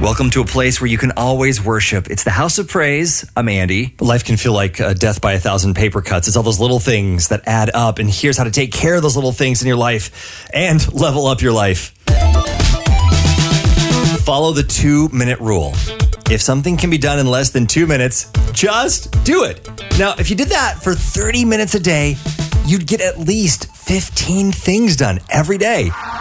Welcome to a place where you can always worship. It's the House of Praise. I'm Andy. Life can feel like death by 1,000 paper cuts. It's all those little things that add up, and here's how to take care of those little things in your life and level up your life. Follow the 2-minute rule. If something can be done in less than 2 minutes, just do it. Now, if you did that for 30 minutes a day, you'd get at least 15 things done every day.